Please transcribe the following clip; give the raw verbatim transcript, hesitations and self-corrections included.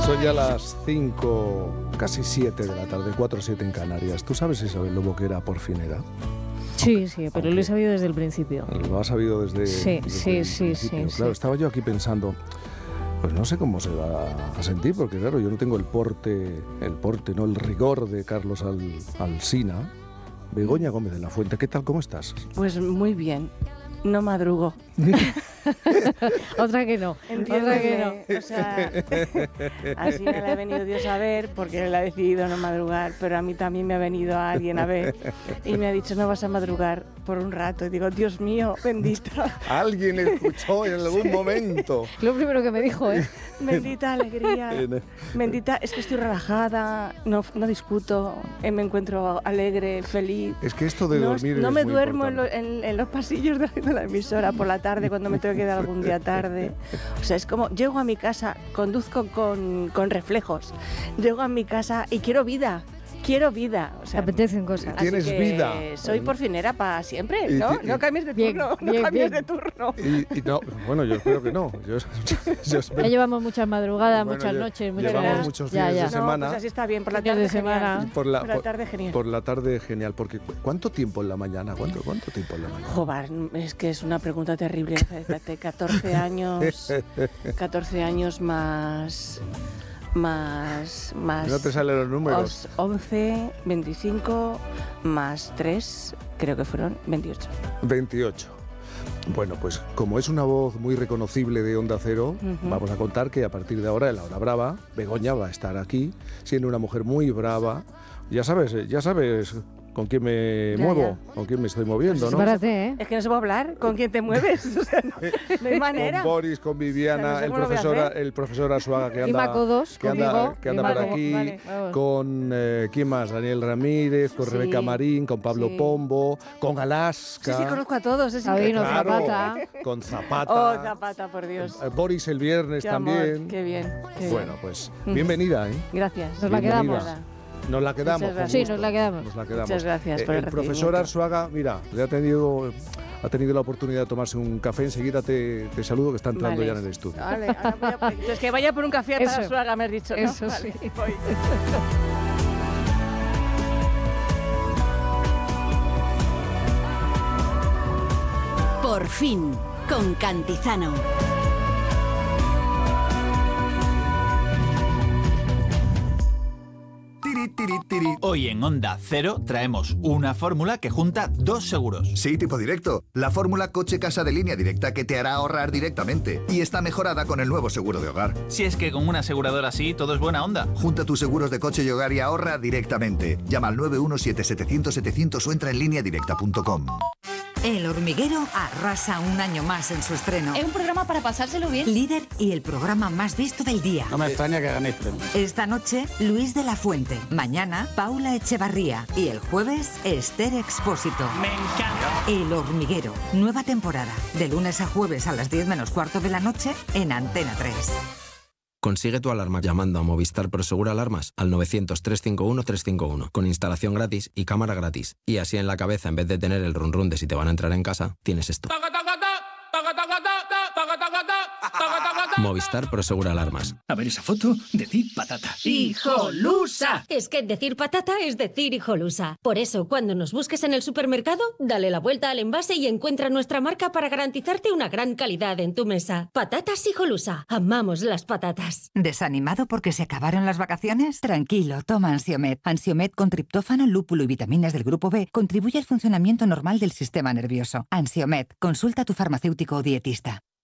Son ya las cinco, casi siete de la tarde, cuatro o siete en Canarias. ¿Tú sabes, Isabel Lobo, que era porfinera? Sí, sí, pero lo he sabido desde el principio. Lo has sabido desde, sí, desde sí, el sí, principio. sí, Claro, sí. estaba yo aquí pensando, pues no sé cómo se va a sentir, porque claro, yo no tengo el porte, el porte, no el rigor de Carlos Al, Alsina. Begoña Gómez de la Fuente, ¿qué tal? ¿Cómo estás? Pues muy bien, no madrugo. Otra que no, otra que no. O sea, así me la ha venido Dios a ver porque él ha decidido no madrugar, pero a mí también me ha venido alguien a ver y me ha dicho no vas a madrugar por un rato. Y digo, Dios mío, bendita. Alguien escuchó en algún momento. Lo primero que me dijo, ¿eh? Bendita alegría, bendita, es que estoy relajada, no, no discuto, eh, me encuentro alegre, feliz. Es que esto de no, dormir no es me muy duermo en, lo, importante. en, en los pasillos de, de la emisora por la tarde cuando me tengo que quedar algún día tarde. O sea, es como, llego a mi casa, conduzco con, con reflejos, llego a mi casa y quiero vida. Quiero vida. O sea, Te apetecen cosas. Tienes así que vida. Soy porfinera para siempre, Y ¿no? ti- No cambies de Bien, turno, bien, no cambies bien. de turno. Y, y no, bueno, yo espero que no. Yo, yo espero- Ya llevamos muchas madrugadas, Bueno, muchas lle- noches, muchas llevamos horas. muchos Ya, fines de ya. No, semana. pues así está bien, por la Fines tarde de genial. semana. por la, Por la por- tarde genial. por la tarde genial, porque ¿cu- ¿cuánto tiempo en la mañana? ¿Cuánto, cuánto tiempo en la mañana? Joder, es que es una pregunta terrible. Fíjate, catorce años, catorce años más, más, más. No te salen los números. os- once, veinticinco, más tres, creo que fueron veintiocho. veintiocho. Bueno, pues como es una voz muy reconocible de Onda Cero, Ujú. vamos a contar que a partir de ahora, en la hora brava, Begoña va a estar aquí, siendo una mujer muy brava. Ya sabes, eh, ya sabes con quién me Ya, muevo, con quién me estoy moviendo, ¿no? Espérate, ¿eh? Es que no se puede hablar. ¿Con quién te mueves? O sea, no, no hay manera. Con Boris, con Viviana, O sea, no sé el cómo lo voy a profesor, hacer. el profesor Arzuaga que Y anda, Maco dos, que anda, conmigo. que anda Y por Maco, aquí, vale, vamos. con eh, ¿quién más? Daniel Ramírez, con Sí, Rebeca Marín, con Pablo sí. Pombo, con Sí, Alaska, sí, conozco a todos. Es Sabino, increíble. claro, Zapata. con Zapata, Oh, Zapata, por Dios. eh, Boris el viernes Qué también. amor, qué bien. qué Bueno, bien. pues Mm. bienvenida, ¿eh? Gracias. Nos la Bienvenida. quedamos. Nos la quedamos. Muchas con gracias. Sí, gusto. nos la quedamos. Nos la quedamos. Muchas gracias Eh, por el el profesor recibimiento. Arzuaga, mira, le ha tenido, ha tenido la oportunidad de tomarse un café. Enseguida te, te saludo, que está entrando Vale. ya en el estudio. Vale, ahora voy a por- Entonces, que vaya por un café a Eso. Arzuaga, me has dicho, ¿no? Eso Vale, sí. voy. Por fin, con Cantizano. Tiri, tiri, tiri. Hoy en Onda Cero traemos una fórmula que junta dos seguros. Sí, tipo directo. La fórmula coche-casa de línea directa que te hará ahorrar directamente. Y está mejorada con el nuevo seguro de hogar. Si es que con una aseguradora así todo es buena onda. Junta tus seguros de coche y hogar y ahorra directamente. Llama al nueve uno siete setecientos setecientos o entra en línea directa punto com. El Hormiguero arrasa un año más en su estreno. Es un programa para pasárselo bien. Líder y el programa más visto del día. No me extraña que ganéis premio. Esta noche, Luis de la Fuente. Mañana, Paula Echevarría. Y el jueves, Esther Expósito. Me encanta. El Hormiguero. Nueva temporada. De lunes a jueves a las diez menos cuarto de la noche en Antena tres. Consigue tu alarma llamando a Movistar Prosegur Alarmas al novecientos, trescientos cincuenta y uno, trescientos cincuenta y uno, con instalación gratis y cámara gratis. Y así en la cabeza, en vez de tener el run run de si te van a entrar en casa, tienes esto. Movistar Prosegur Alarmas. A ver esa foto, decid patata. ¡Hijolusa! Es que decir patata es decir hijolusa. Por eso, cuando nos busques en el supermercado, dale la vuelta al envase y encuentra nuestra marca para garantizarte una gran calidad en tu mesa. Patatas hijolusa. Amamos las patatas. ¿Desanimado porque se acabaron las vacaciones? Tranquilo, toma Ansiomed. Ansiomed con triptófano, lúpulo y vitaminas del grupo B contribuye al funcionamiento normal del sistema nervioso. Ansiomed, consulta a tu farmacéutico o dietista.